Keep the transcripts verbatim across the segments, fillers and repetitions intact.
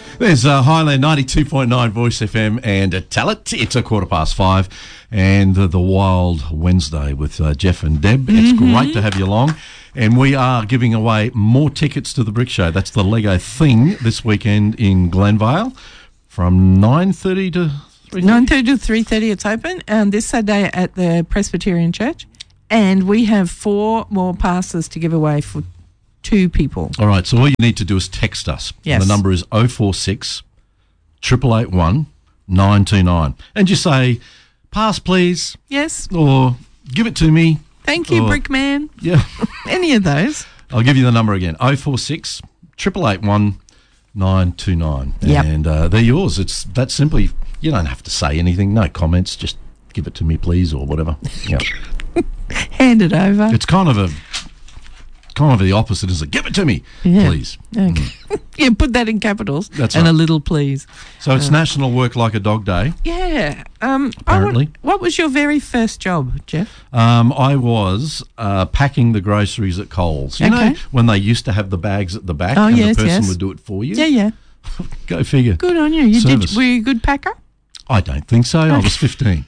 There's uh, Highland ninety-two point nine Voice F M and uh, Tell It. It's a quarter past five and uh, the Wild Wednesday with uh, Jeff and Deb. Mm-hmm. It's great to have you along. And we are giving away more tickets to the Brick Show. That's the Lego thing this weekend in Glenvale from nine thirty to three thirty. nine thirty to three thirty it's open. Um, this Saturday at the Presbyterian Church. And we have four more passes to give away for two people. All right, so all you need to do is text us. Yes. The number is oh four six, eight eight eight one, nine two nine. And just say, pass please. Yes. Or give it to me. Thank you, or, Brickman. Yeah. Any of those. I'll give you the number again, oh four six, eight eight eight one, nine two nine. Yep. And uh, they're yours. It's that simply, you don't have to say anything, no comments, just give it to me please or whatever. Yeah. Hand it over. It's kind of a... kind of the opposite, is it? Give it to me, yeah. please. Okay. Mm. Yeah, put that in capitals. That's and right. a little please. So it's uh, National Work Like a Dog Day. Yeah. Um, apparently. Want, what was your very first job, Jeff? Um, I was uh, packing the groceries at Coles. You okay. know when they used to have the bags at the back oh, and yes, the person yes. would do it for you? Yeah, yeah. Go figure. Good on you. You Service. did. Were you a good packer? I don't think so. I was fifteen.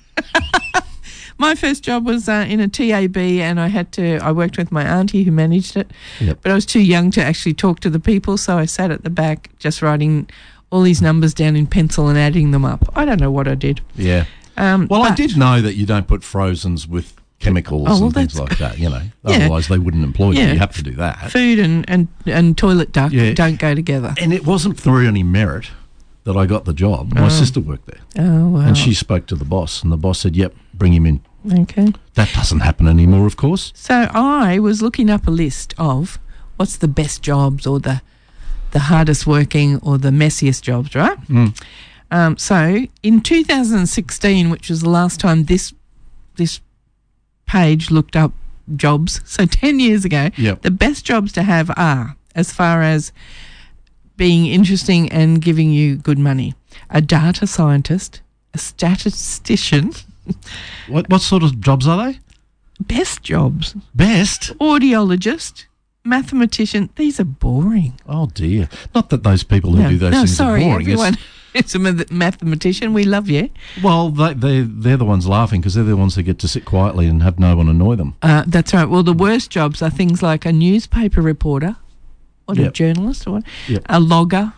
My first job was uh, in a T A B, and I had to. I worked with my auntie who managed it, yep. but I was too young to actually talk to the people, so I sat at the back just writing all these numbers down in pencil and adding them up. I don't know what I did. Yeah. Um, well, I did know that you don't put frozens with chemicals oh, well, and things like that. You know, yeah. otherwise they wouldn't employ yeah. you. You have to do that. Food and and, and toilet duct yeah. don't go together. And it wasn't through any merit that I got the job. My oh. sister worked there. Oh, wow. And she spoke to the boss, and the boss said, yep, bring him in. Okay. That doesn't happen anymore, of course. So I was looking up a list of what's the best jobs or the the hardest working or the messiest jobs, right? Mm. Um, so in two thousand sixteen, which was the last time this this page looked up jobs, so ten years ago, yep. the best jobs to have are, as far as being interesting and giving you good money, a data scientist, a statistician. What what sort of jobs are they? Best jobs. Best? Audiologist, mathematician. These are boring. Oh, dear. Not that those people who no, do those no, things sorry, are boring. Everyone is a mathematician. We love you. Well, they, they, they're the ones laughing because they're the ones that get to sit quietly and have no one annoy them. Uh, that's right. Well, the worst jobs are things like a newspaper reporter, or yep. a journalist, or what, yep. a logger,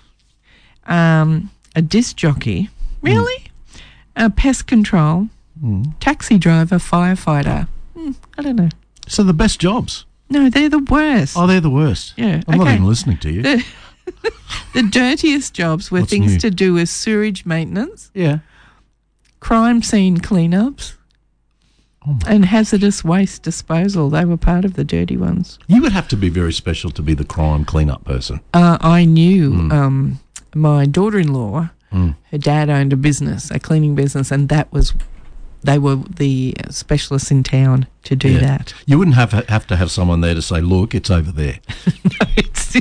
um, a disc jockey. Really? Mm. Uh, pest control. Mm. Taxi driver, firefighter. Mm, I don't know. So the best jobs? No, they're the worst. Oh, they're the worst. Yeah. I'm okay. not even listening to you. The, the dirtiest jobs were What's things new? to do with sewage maintenance. Yeah. Crime scene cleanups. Oh and hazardous waste disposal. They were part of the dirty ones. You would have to be very special to be the crime cleanup person. Uh, I knew mm. um, my daughter-in-law, mm. her dad owned a business, a cleaning business, and that was... They were the specialists in town to do yeah. that. You wouldn't have have to have someone there to say, look, it's over there. No, it's...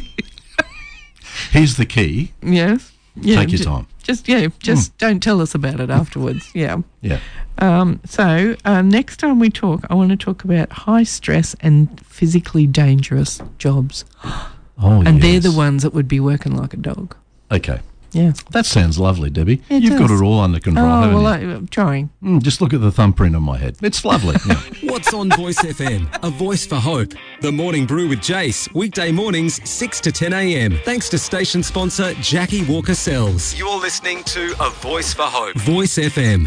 Here's the key. Yes. Yeah, Take your ju- time. Just, yeah, just mm. don't tell us about it afterwards. Yeah. Yeah. Um, so uh, next time we talk, I want to talk about high stress and physically dangerous jobs. Oh, And yes. they're the ones that would be working like a dog. Okay. Yeah. That sounds lovely, Debbie. It You've does. got it all under control, oh, haven't well, you? I, I'm trying. Mm, just look at the thumbprint on my head. It's lovely. Yeah. What's on Voice F M? A voice for hope. The Morning Brew with Jace. Weekday mornings, six to ten a.m. Thanks to station sponsor Jackie Walker Sells. You're listening to A Voice for Hope. Voice F M.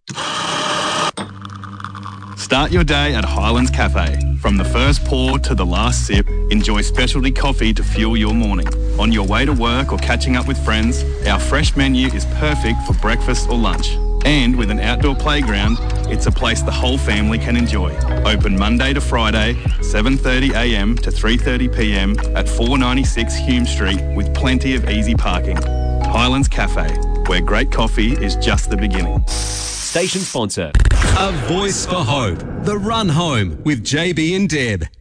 Start your day at Highlands Cafe. From the first pour to the last sip, enjoy specialty coffee to fuel your morning. On your way to work or catching up with friends, our fresh menu is perfect for breakfast or lunch. And with an outdoor playground, it's a place the whole family can enjoy. Open Monday to Friday, seven thirty a.m. to three thirty p.m. at four ninety-six Hume Street with plenty of easy parking. Highlands Cafe, where great coffee is just the beginning. Station sponsor. A Voice for Hope. The Run Home with J B and Deb.